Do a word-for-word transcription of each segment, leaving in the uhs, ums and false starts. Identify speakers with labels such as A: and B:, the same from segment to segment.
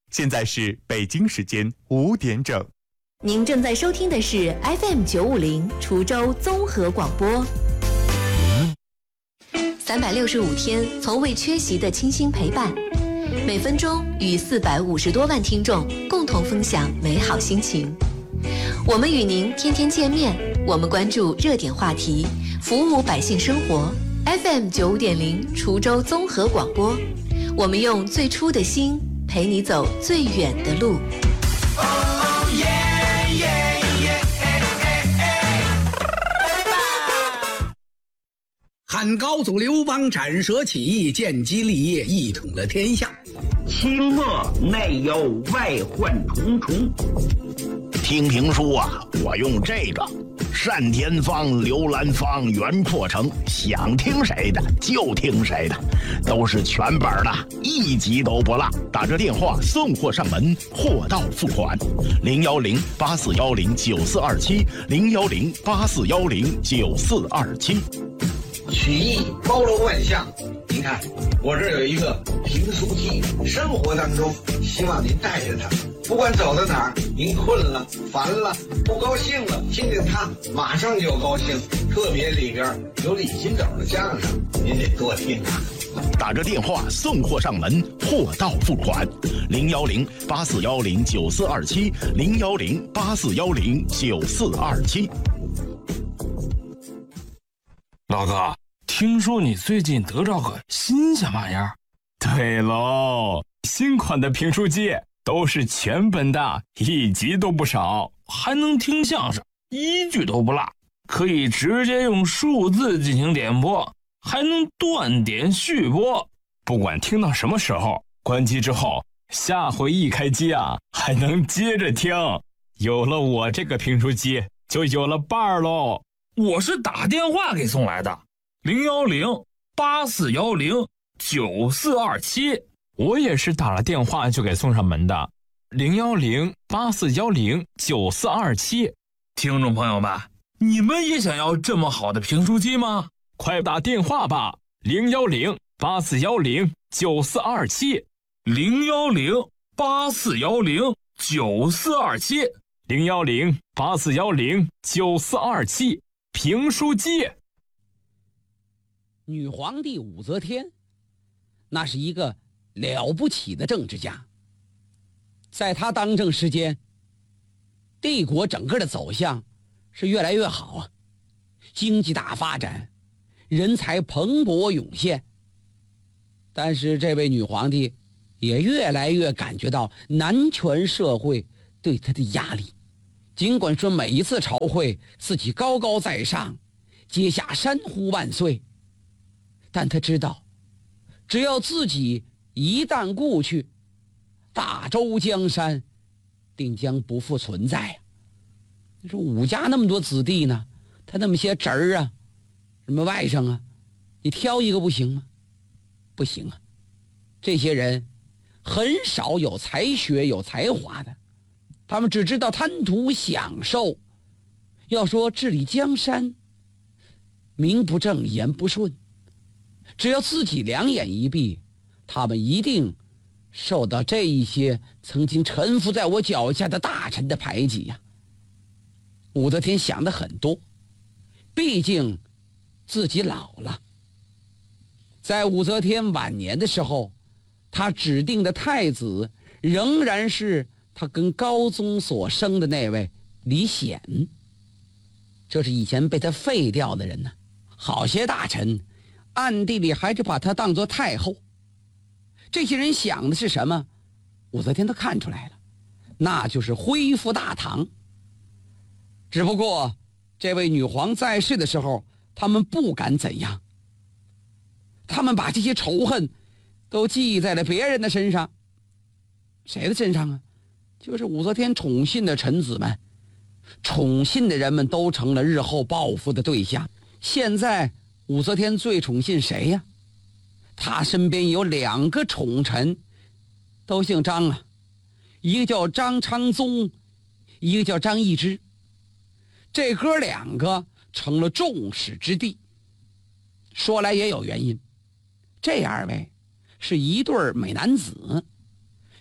A: 现在是北京时间五点整。
B: 您正在收听的是 F M 九五零滁州综合广播。三百六十五天，从未缺席的倾心陪伴，每分钟与四百五十多万听众共同分享美好心情。我们与您天天见面，我们关注热点话题，服务百姓生活。F M 九五点零滁州综合广播，我们用最初的心陪你走最远的路。
C: 汉高祖刘邦斩蛇起义，建基立业，一统了天下。
D: 清末内忧外患重重。
E: 听评书啊，我用这个单田芳、刘兰芳、袁阔成，想听谁的就听谁的，都是全本的，一集都不落。打着电话送货上门，货到付款。零幺零八四幺零九四二七，零幺零八四幺零九四二七。
F: 曲艺包罗万象，您看我这有一个评书机，生活当中希望您带着它，不管走到哪儿，您困了、烦了、不高兴了，听听它马上就高兴。特别里边有李金斗的相声，您得多听啊。
E: 打着电话送货上门，货到付款。零幺零八四幺零九四二七，零幺零八四幺零九四二七。
G: 老哥，听说你最近得着个新鲜玩意儿？
H: 对喽，新款的评书机都是全本的，一集都不少，
G: 还能听相声，一句都不落，可以直接用数字进行点播，还能断点续播。
H: 不管听到什么时候，关机之后，下回一开机啊，还能接着听。有了我这个评书机，就有了伴儿喽。
G: 我是打电话给送来的，零幺零八四幺零九四二七。
H: 我也是打了电话就给送上门的，零幺零八四幺零九四二七。
G: 听众朋友们，你们也想要这么好的评书机吗？
H: 快打电话吧，零幺零八四幺零九四二七，
G: 零幺零八四幺零九四二七，
H: 零幺零八四幺零九四二七。评书机。
C: 女皇帝武则天，那是一个了不起的政治家。在她当政时间，帝国整个的走向是越来越好啊，经济大发展，人才蓬勃涌现。但是这位女皇帝也越来越感觉到男权社会对她的压力。尽管说每一次朝会自己高高在上，阶下山呼万岁，但他知道，只要自己一旦故去，大周江山定将不复存在啊！你说武家那么多子弟呢，他那么些侄儿啊，什么外甥啊，你挑一个不行吗？不行啊！这些人很少有才学有才华的，他们只知道贪图享受。要说治理江山，名不正言不顺，只要自己两眼一闭，他们一定受到这一些曾经臣服在我脚下的大臣的排挤呀。武则天想得很多，毕竟自己老了。在武则天晚年的时候，她指定的太子仍然是他跟高宗所生的那位李显，这是以前被他废掉的人呢。好些大臣暗地里还是把他当作太后。这些人想的是什么？武则天都看出来了，那就是恢复大唐。只不过这位女皇在世的时候，他们不敢怎样，他们把这些仇恨都记在了别人的身上。谁的身上啊？就是武则天宠信的臣子们，宠信的人们都成了日后报复的对象。现在武则天最宠信谁呀？她身边有两个宠臣，都姓张啊，一个叫张昌宗，一个叫张易之。这哥两个成了众矢之的。说来也有原因，这二位是一对美男子。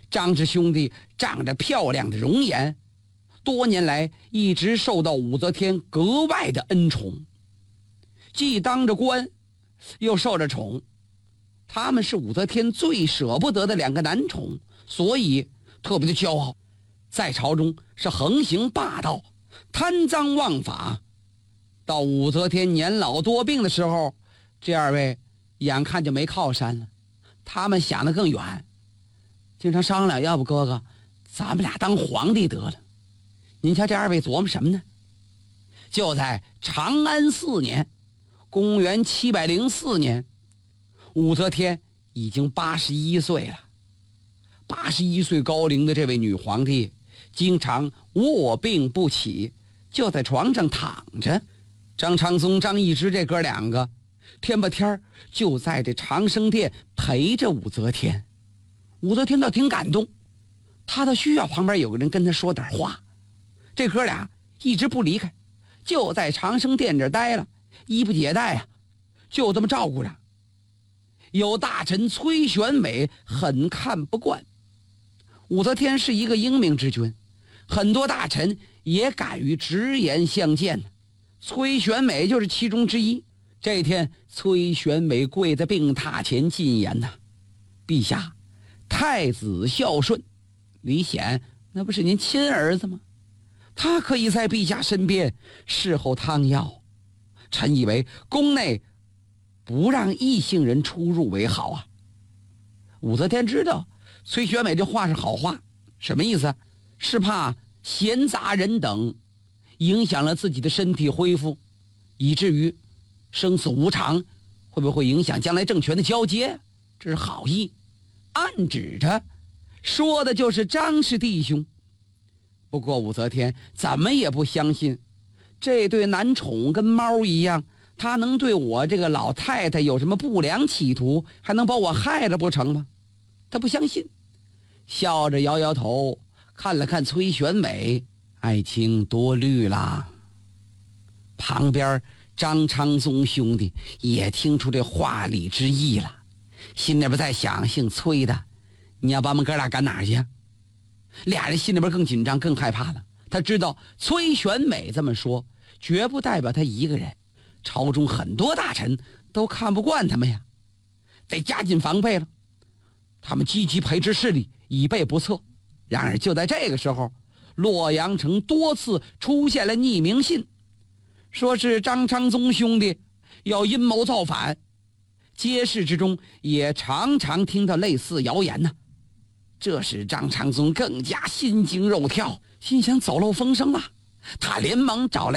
C: 张氏兄弟仗着漂亮的容颜，多年来一直受到武则天格外的恩宠，既当着官又受着宠，他们是武则天最舍不得的两个男宠，所以特别的骄傲，在朝中是横行霸道，贪赃枉法。到武则天年老多病的时候，这二位眼看就没靠山了，他们想得更远，经常商量，要不哥哥咱们俩当皇帝得了。您瞧这二位琢磨什么呢？就在长安四年，公元七百零四年，武则天已经八十一岁了。八十一岁高龄的这位女皇帝经常卧病不起，就在床上躺着。张昌宗、张易之这哥两个天不天就在这长生殿陪着武则天。武则天倒挺感动，她倒需要旁边有个人跟她说点话。这哥俩一直不离开，就在长生殿这待了，衣不解带啊，就这么照顾着。有大臣崔玄美很看不惯，武则天是一个英明之君，很多大臣也敢于直言相见，崔玄美就是其中之一。这天崔玄美跪在病榻前进言呐：陛下，太子孝顺，李显那不是您亲儿子吗？他可以在陛下身边侍候汤药，臣以为宫内不让异姓人出入为好啊。武则天知道崔玄美这话是好话，什么意思？是怕闲杂人等影响了自己的身体恢复，以至于生死无常，会不会影响将来政权的交接？这是好意，暗指着说的就是张氏弟兄。不过武则天怎么也不相信这对男宠跟猫一样，他能对我这个老太太有什么不良企图，还能把我害了不成吗？他不相信，笑着摇摇头，看了看崔玄美，爱卿多虑啦。旁边张昌宗兄弟也听出这话里之意了，心里边在想，姓崔的你要把我们哥俩赶哪儿去？俩人心里边更紧张更害怕了。他知道崔玄美这么说绝不代表他一个人，朝中很多大臣都看不惯他们呀，得加紧防备了。他们积极培植势力，以备不测。然而就在这个时候，洛阳城多次出现了匿名信，说是张昌宗兄弟要阴谋造反，街市之中也常常听到类似谣言呢。这使张昌宗更加心惊肉跳，心想走漏风声了。他连忙找来